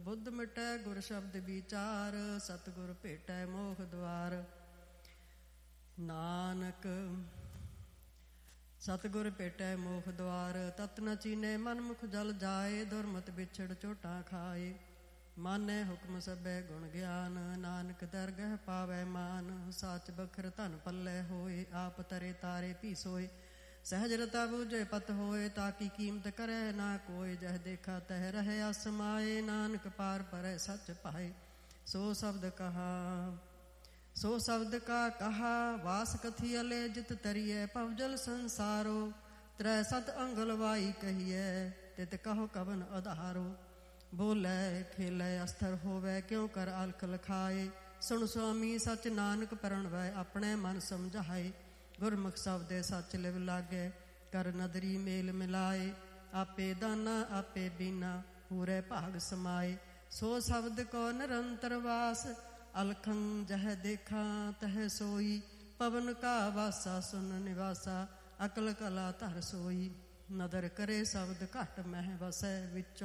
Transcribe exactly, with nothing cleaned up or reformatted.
ਬੁੱਧ ਮਿਟੈ ਗੁਰ ਸ਼ਬਦ ਵਿਚਾਰ, ਸਤਿਗੁਰ ਭੇਟੈ ਮੋਖ ਦੁਆਰ। ਨਾਨਕ ਸਤਿਗੁਰ ਭੇਟੈ ਮੋਖ ਦੁਆਰ, ਤਤ ਨ ਚੀਨੇ ਮਨ ਮੁਖ ਜਲ ਜਾਏ, ਦੁਰਮਤ ਵਿਛੜ ਝੋਟਾਂ ਖਾਏ। ਮਾਨੈ ਹੁਕਮ ਸਭੈ ਗੁਣ ਗਿਆਨ, ਨਾਨਕ ਦਰਗਹਿ ਪਾਵੈ ਮਾਨ। ਸਾਚ ਬਖਰ ਧਨ ਪੱਲੇ ਹੋਏ, ਆਪ ਤਰੇ ਤਾਰੇ ਭੀ ਸੋਏ। ਸਹਿਜ ਰਤਾ ਬੂਝੇ ਪਤ ਹੋਏ, ਤਾਕੀ ਕੀਮਤ ਕਰੈ ਨਾ ਕੋਇ। ਜਹ ਦੇਖਾ ਤਹ ਰਹਿ ਅਸਮਾਏ, ਨਾਨਕ ਪਾਰ ਪਰੈ ਸੱਚ ਪਾਏ। ਸੋ ਸ਼ਬਦ ਕਹਾ ਸੋ ਸ਼ਬਦ ਕਾ ਕਹਾ, ਵਾਸ ਕਥੀ ਅਲੇ ਜਿਤ ਤਰੀਐ। ਭਵਜਲ ਸੰਸਾਰੋ ਤ੍ਰੈ ਸਤ ਅੰਗਲ ਵਾਈ ਕਹੀਐ, ਤਿਤ ਕਹੋ ਕਵਨ ਆਧਾਰੋ। ਬੋਲੇ ਖੇਲੇ ਅਸਥਰ ਹੋਵੇ, ਕਿਉ ਕਰ ਅਲਖ ਲਖਾਏ। ਸੁਣ ਸੁਆਮੀ ਸਚ ਨਾਨਕ ਪਰਣਵੈ, ਆਪਣੇ ਮਨ ਸਮਝਾਏ। ਗੁਰਮੁਖ ਸ਼ਬਦੇ ਸੱਚ ਲਿਵ ਲਾਗੇ, ਕਰ ਨਦਰੀ ਮੇਲ ਮਿਲਾਏ। ਆਪੇ ਦਾਨਾ ਆਪੇ ਬੀਨਾ, ਪੂਰੇ ਭਾਗ ਸਮਾਏ। ਸੋ ਸ਼ਬਦ ਕੋ ਨਿਰੰਤਰ ਵਾਸ, ਅਲਖੰ ਜਹ ਦੇਖਾਂ ਤਹ ਸੋਈ। ਪਵਨ ਕਾ ਵਾਸਾ ਸੁਨ ਨਿਵਾਸਾ, ਅਕਲ ਕਲਾ ਧਰ ਸੋਈ। ਨਦਰ ਕਰੇ ਸ਼ਬਦ ਘਟ ਮਹਿ ਵਸੈ, ਵਿੱਚੋਂ